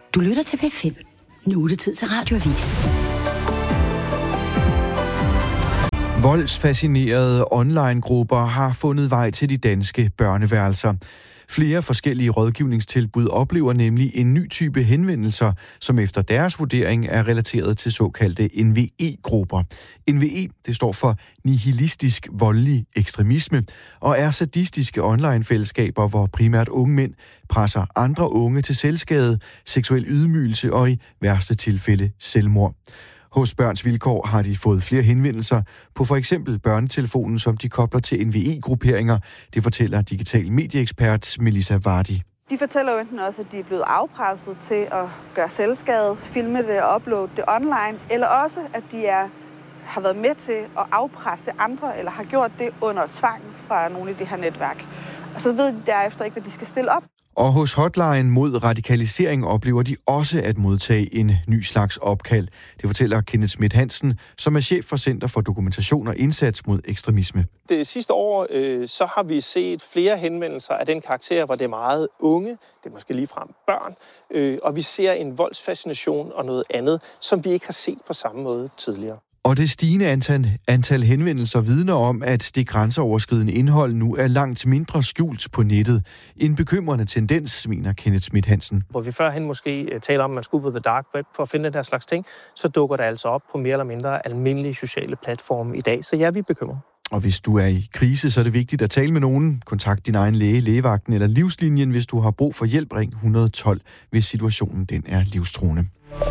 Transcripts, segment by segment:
Du lytter til P5. Nu er det tid til Radioavis. Voldsfascinerede online-grupper har fundet vej til de danske børneværelser. Flere forskellige rådgivningstilbud oplever nemlig en ny type henvendelser, som efter deres vurdering er relateret til såkaldte NVE-grupper. NVE, det står for nihilistisk voldelig ekstremisme, og er sadistiske online-fællesskaber, hvor primært unge mænd presser andre unge til selvskade, seksuel ydmygelse og i værste tilfælde selvmord. Hos Børns Vilkår har de fået flere henvendelser på for eksempel børnetelefonen, som de kobler til NVE-grupperinger. Det fortæller digital medieekspert Melissa Vardy. De fortæller jo enten også, at de er blevet afpresset til at gøre selvskade, filme det og uploade det online, eller også, at de har været med til at afpresse andre, eller har gjort det under tvang fra nogle af de her netværk. Og så ved de derefter ikke, hvad de skal stille op. Og hos Hotline mod radikalisering oplever de også at modtage en ny slags opkald. Det fortæller Kenneth Schmidt Hansen, som er chef for Center for Dokumentation og Indsats mod Ekstremisme. Det sidste år så har vi set flere henvendelser af den karakter, hvor det er meget unge, det er måske ligefrem børn, og vi ser en voldsfascination og noget andet, som vi ikke har set på samme måde tidligere. Og det stigende antal henvendelser vidner om, at det grænseoverskridende indhold nu er langt mindre skjult på nettet. En bekymrende tendens, mener Kenneth Schmidt Hansen. Hvor vi førhen måske taler om, at man skulle på the dark web for at finde den her slags ting, så dukker det altså op på mere eller mindre almindelige sociale platforme i dag. Så ja, vi er bekymret. Og hvis du er i krise, så er det vigtigt at tale med nogen. Kontakt din egen læge, lægevagten eller livslinjen, hvis du har brug for hjælp. Ring 112, hvis situationen den er livstruende.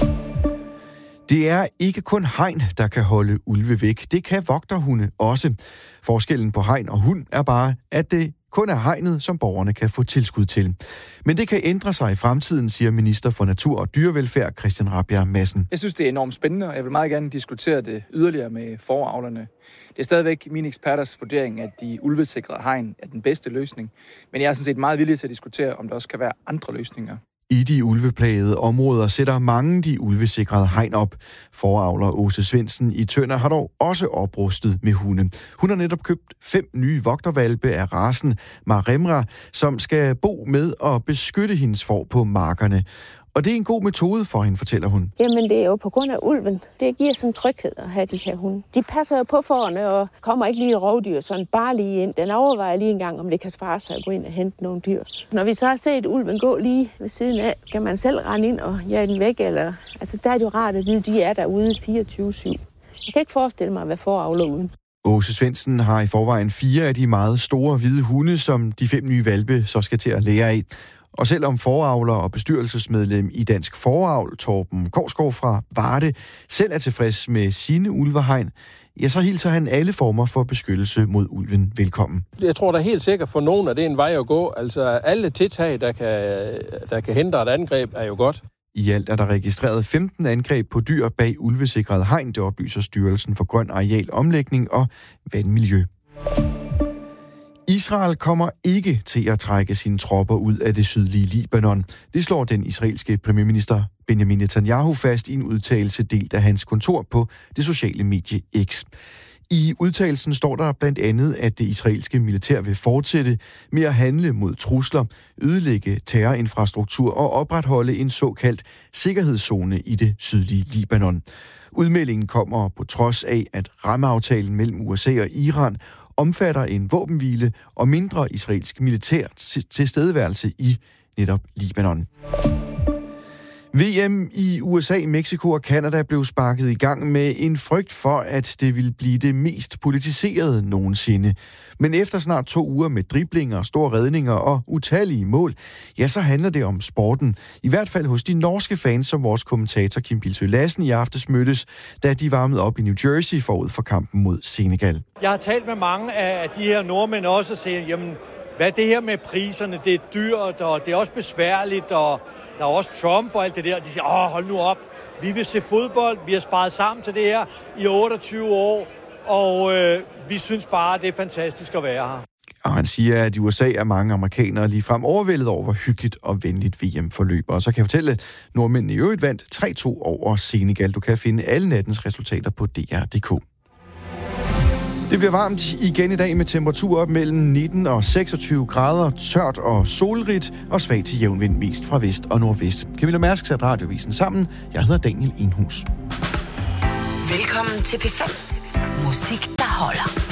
Det er ikke kun hegn, der kan holde ulve væk. Det kan vogterhunde også. Forskellen på hegn og hund er bare, at det kun er hegnet, som borgerne kan få tilskud til. Men det kan ændre sig i fremtiden, siger minister for Natur og Dyrevelfærd Christian Rabjerg Madsen. Jeg synes, det er enormt spændende, og jeg vil meget gerne diskutere det yderligere med fåreavlerne. Det er stadigvæk mine eksperters vurdering, at de ulvesikrede hegn er den bedste løsning. Men jeg er sådan set meget villig til at diskutere, om der også kan være andre løsninger. I de ulveplagede områder sætter mange de ulvesikrede hegn op. Fåreavler Åse Svendsen i Tønder har dog også oprustet med hunde. Hun har netop købt 5 nye vogterhvalpe af racen Maremra, som skal bo med og beskytte hendes får på markerne. Og det er en god metode for hende, fortæller hun. Jamen, det er jo på grund af ulven. Det giver sådan tryghed at have de her hunde. De passer jo på fårene og kommer ikke lige rovdyr sådan bare lige ind. Den overvejer lige en gang, om det kan svare sig at gå ind og hente nogle dyr. Når vi så har set ulven gå lige ved siden af, kan man selv rende ind og jage den væk. Altså, der er det jo rart at vide, at de er derude 24/7. Jeg kan ikke forestille mig at være fåreavler uden. Åse Svendsen har i forvejen 4 af de meget store hvide hunde, som de 5 nye hvalpe så skal til at lære af. Og selvom fåreavler og bestyrelsesmedlem i Dansk Fåreavl, Torben Korsgaard fra Varde, selv er tilfreds med sine ulvehegn, ja, så hilser han alle former for beskyttelse mod ulven velkommen. Jeg tror da helt sikkert for nogen, at det er en vej at gå. Altså alle tiltag, der kan hindre et angreb, er jo godt. I alt er der registreret 15 angreb på dyr bag ulvesikret hegn, det oplyser Styrelsen for Grøn Arealomlægning og Vandmiljø. Israel kommer ikke til at trække sine tropper ud af det sydlige Libanon. Det slår den israelske premierminister Benjamin Netanyahu fast i en udtalelse delt af hans kontor på det sociale medie X. I udtalelsen står der blandt andet, at det israelske militær vil fortsætte med at handle mod trusler, ødelægge terrorinfrastruktur og opretholde en såkaldt sikkerhedszone i det sydlige Libanon. Udmeldingen kommer på trods af, at rammeaftalen mellem USA og Iran omfatter en våbenhvile og mindre israelsk militær tilstedeværelse i netop Libanon. VM i USA, Mexico og Canada blev sparket i gang med en frygt for, at det ville blive det mest politiserede nogensinde. Men efter snart 2 uger med driblinger, store redninger og utallige mål, ja, så handler det om sporten. I hvert fald hos de norske fans, som vores kommentator Kim Bilsøe Lassen i aftes mødtes, da de varmede op i New Jersey forud for kampen mod Senegal. Jeg har talt med mange af de her nordmænd også og siger, jamen, hvad er det her med priserne? Det er dyrt, og det er også besværligt, og der er også Trump og alt det der. De siger, hold nu op, vi vil se fodbold, vi har sparet sammen til det her i 28 år, og vi synes bare, det er fantastisk at være her. Og han siger, at i USA er mange amerikanere ligefrem overvældet over, hvor hyggeligt og venligt VM forløber. Og så kan jeg fortælle, at nordmændene i øvrigt vandt 3-2 over Senegal. Du kan finde alle nattens resultater på DR.dk. Det bliver varmt igen i dag med temperaturer op mellem 19 og 26 grader, tørt og solrigt og svag til jævn vind mest fra vest og nordvest. Camilla Mærsk satte Radiovisen sammen. Jeg hedder Daniel Enhus. Velkommen til P5. Musik, der holder.